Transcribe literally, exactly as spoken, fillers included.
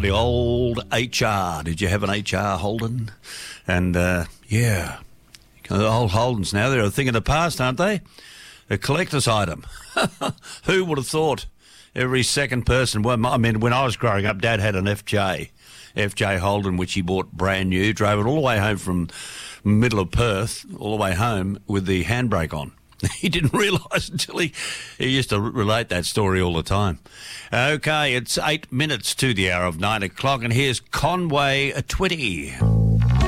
the old H R. Did you have an H R, Holden? And, uh, yeah, the old Holdens now, they're a thing of the past, aren't they? A collector's item. Who would have thought? Every second person, well, I mean, when I was growing up, Dad had an F J, F J Holden, which he bought brand new, drove it all the way home from middle of Perth, all the way home with the handbrake on. He didn't realise until he, he used to relate that story all the time. Okay, it's eight minutes to the hour of nine o'clock, and here's Conway Twitty.